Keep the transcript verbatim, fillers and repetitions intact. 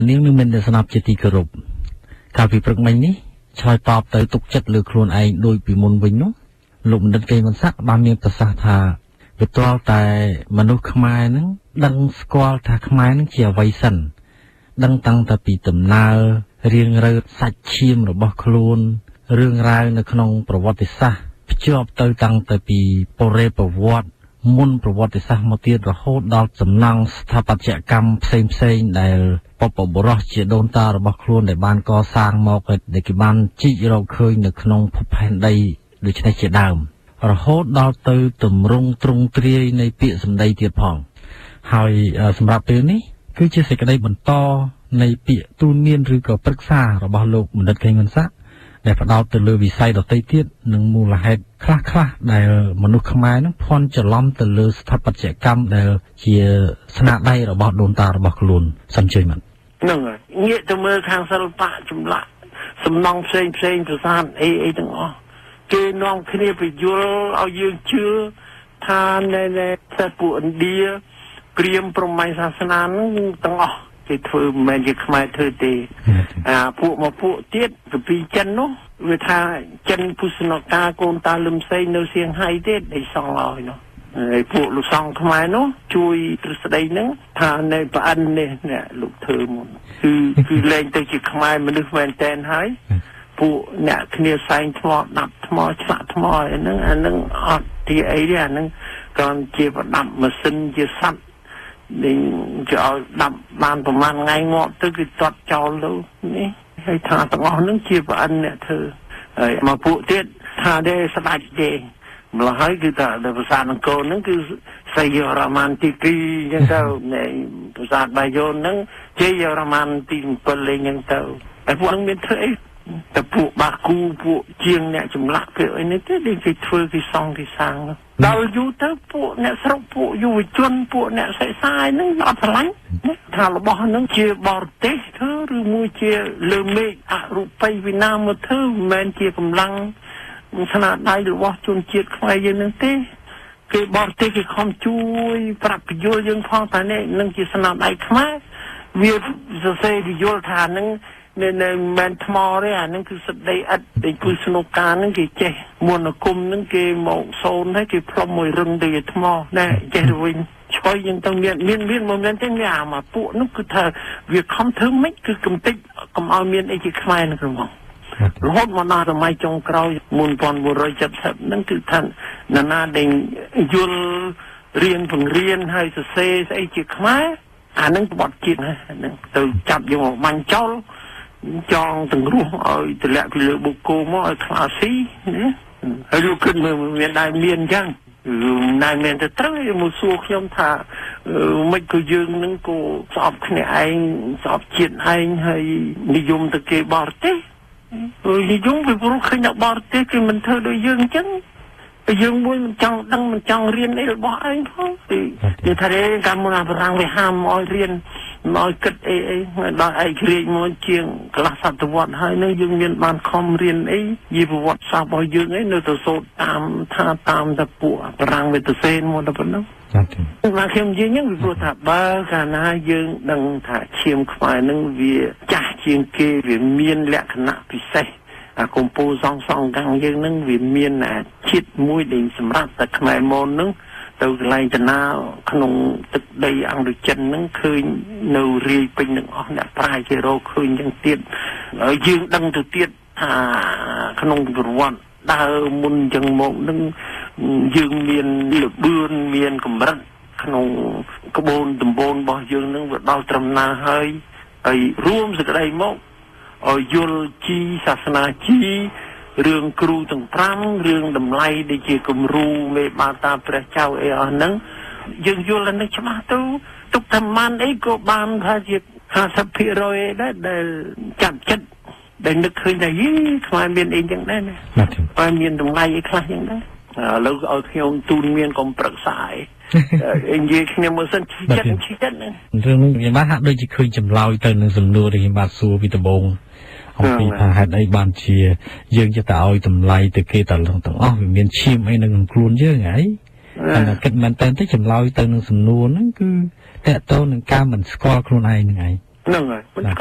នាងនឹងមានស្នាប់ជាទីគោរពកាលពីព្រឹកមិញនេះឆ្លើយតបទៅទុកចិត្តលើខ្លួនឯងដូចពីមុនវិញនោះលោកបណ្ឌិតកេងវណ្ណស័ក្តិបានមានប្រសាសន៍ថាវាទាល់តែមនុស្សខ្មែរនឹងដឹងស្គាល់ថាខ្មែរនឹងជាអ្វីសិនដឹងតាំងតែពីដំណើររៀងរើសាច់ឈាមរបស់ខ្លួនរឿងរ៉ាវនៅក្នុងប្រវត្តិសាស្ត្រភ្ជាប់ទៅតាំងតែពីបរិបប្រវត្តិមុនប្រវត្តិសាស្ត្រមកទៀតរហូតដល់សំណង់ស្ថាបត្យកម្មផ្សេងផ្សេងដែលបបបុរសជាដូនតារបស់ខ្លួនដែលបានកសាងមកដែលគេបានជីករកឃើញនៅក្នុងភពផែនដីដូចនេះជាដើមរហូតដល់ទៅទម្រង់ទ្រង់ទ្រាយនៃពាក្យសម្ដីទៀតផងហើយសម្រាប់ពេលនេះគឺជាសេចក្តីបន្តនៃពាក្យទូន្មានឬក៏ប្រឹក្សារបស់លោកបណ្ឌិតកេងវណ្ណស័ក្តិដែលផ្ដោតទៅលើវិស័យដទៃទៀតនិងមូលហេតុខ្លះខ្លះដែលមនុស្សខ្មែរនឹងភ័ន្តច្រឡំទៅលើស្ថាបត្យកម្មដែលជាស្នាដៃរបស់ដូនតារបស់ខ្លួនសំជិញមិនហ្នឹងហើយងាកទៅមើលខាងសិល្បៈចម្លាក់សំណង់ផ្សេងផ្សេងប្រាសាទអីអីទាំងអស់គេនាំគ្នាពយល់ឲ្យយើងជឿថានៅនៅសិស្សពួកឥណ្ឌាព្រាហ្មណ៍ព្រហ្មញ្ញសាសនាហ្នឹងទាំងអស់គេធ្វើមិនមែនជាខ្មែរធ្វើទេអាពួកមកពួកទៀតពីចិននោះវាថាចិនពុស្នកាកូនតាលឹមសេងនៅសៀងហៃទៀតឯសង់ឲ្យនោះហើយពួកលោកសង្ឃខ្មែរនោះជួយទ្រឹស្ដីហ្នឹងថានៅប្រអិននេះអ្នកលោកធ្វើមុនគឺគឺលែងទៅជាខ្មែរមនុស្សមែនតែនហើយពួកអ្នកគ្នាសែងថ្មដាប់ថ្មឆ្លាក់ថ្មហ្នឹងអាហ្នឹងអត់ទីអីទេអាហ្នឹងគ្រាន់ជាប្រដាប់ម៉ាស៊ីនជាសัตว์នឹងគេឲ្យដាប់បានប្រហែលថ្ងៃងាប់ទៅគឺទាត់ចោលទៅនេះហើយថាទាំងអស់ហ្នឹងជាប្រអិនអ្នកធ្វើហើយមកពួកទៀតថាទេស្ដាច់ទេម្ល៉េះហើយគឺថាប្រាសាទអង្គរហ្នឹងគឺសយរ៉ាម៉ាន់ទីពីរអញ្ចឹងទៅប្រាសាទបាយ័នហ្នឹងជាយរ៉ាម៉ាន់ទីbảyលេងអញ្ចឹងទៅហើយពួកហ្នឹងមានធ្វើអីតែពួកបាគូពួកជាងអ្នកចម្លាក់គេអីនេះទេគេធ្វើគេសង់គេសាងដល់យូរទៅពួកអ្នកស្រុកពួកយុវជនពួកអ្នកសិក្សាហ្នឹងអត់ឆ្លាញ់ថារបស់ហ្នឹងជាបរទេសធ្វើឬមួយជាលើមេឃអរូបីវិណាមកធ្វើមិនមែនជាកម្លាំងស្នាដៃរបស់ជនជាតិខ្មែរយើងហ្នឹងទេគេបរទេសគេខំជួយប្រាប់ពយល់យើងផងថានេះនឹងជាស្នាដៃខ្មែរវាសរសេរពយល់ថាហ្នឹងនៅនៅមិនថ្មទេអាហ្នឹងគឺសក្តីឥតដែលគឺស្នុកការហ្នឹងគេចេះមន្តអាគមហ្នឹងគេមកសូនហើយគេផ្លុំមួយរឹងទៅជាថ្មណែចេះទៅវិញឆ្កុយយើងទៅមានមានមានមិនមែនទេមានអាមកពួកនោះគឺថាវាខំធ្វើមិនគឺកំតិចកុំឲ្យមានអីជាខ្មែរនៅក្នុងរហូតមកដល់សម័យចុងក្រោយមុនnineteen seventyហ្នឹងគឺថាណានាដែលយល់រៀនបង្រៀនហើយសរសេរស្អីជាខ្មែរអាហ្នឹងបទជាតិណាហ្នឹងទៅចាប់យកមកបាញ់ចោលចងទាំងរស់ឲ្យតម្លាក់ពីលើបុកគោមកឲ្យខ្លាស៊ីណាហើយលោកគិតមើលមានដែរមានអញ្ចឹងណែមានទៅត្រូវមកសួរខ្ញុំថាមិនក៏យើងនឹងក៏ស្អប់គ្នាឯងស្អប់ជាតិឯងហើយនិយមទៅគេបរទេសនិយមពីព្រោះឃើញអ្នកបរទេសគេមិនធ្វើដូចយើងអញ្ចឹងយើងមួយមិនចង់ដឹងមិនចង់រៀនអីរបស់ឯងផងគឺថាទេកាលមុនអាបារាំងវាហាមឲ្យរៀនមកគិតអីអីដល់ឯករាជ្យមកជាងកន្លះសតវត្សហើយនឹងយើងមានបានខំរៀនអីយីប្រវត្តិសាស្ត្ររបស់យើងអីនៅទៅសូត្រតាមថាតាមតែពួកបារាំងវាទៅសេនមកតែប៉ុណ្ណឹងចា៎មកខ្ញុំនិយាយហ្នឹងវាព្រោះថាបើកាលណាយើងដឹងថាឈាមខ្មែរនឹងវាចាស់ជាងគេវាមានលក្ខណៈពិសេសអាកំពូលសងសងកាំងយើងនឹងវាមានអាជាតិមួយដែលសម្រាប់តែខ្មែរមុននឹងទៅកន្លែងតាណាក្នុងទឹកដីអង្គរចិននឹងឃើញនៅរាយពេញនឹងអស់អ្នកប្រាជ្ញគេរកឃើញយ៉ាងទៀតហើយយើងដឹងទៅទៀតថាក្នុងប្រវត្តិដើមមុនចឹងមកនឹងយើងមានលបឿនមានកម្រិតក្នុងក្បូនដំបូនរបស់យើងនឹងវាដល់ត្រឹមណាហើយហើយរួមសេចក្តីមកឲ្យយល់ជីសាសនាជីរឿងគ្រូទាំងfiveរឿងតម្លៃដែលជាគំរូមេបាតាព្រះចៅអីអស់ហ្នឹងយើងយល់នឹងច្បាស់ទៅទុកតាមបានអីក៏បានថាជាfifty percentដែរដែលចាប់ចិត្តដែលនឹកឃើញថាយីខ្មែរមានអីចឹងដែរណាហើយមានតម្លៃអីខ្លះចឹងដែរឥឡូវឲ្យខ្ញុំទូនមានកុំប្រឹក្សាអីនិយាយគ្នាមើលសិនជីចិត្តជីចិត្តហ្នឹងរឿងនេះខ្ញុំបាទហាក់ដូចជាឃើញចម្លើយទៅនឹងសំណួរដែលខ្ញុំបាទសួរពីដំបូងអំពីថាហេតុអីបានជាយើងចេះតែឲ្យតម្លៃទៅគេទាំងទាំងអស់វាមានឈាមអីនៅក្នុងខ្លួនយើងហើយតែគិតមែនតើចម្លើយទៅនឹងសំណួរហ្នឹងគឺតើតើនឹងការមិនស្គាល់ខ្លួនឯងហ្នឹងឯងហ្នឹងហើយ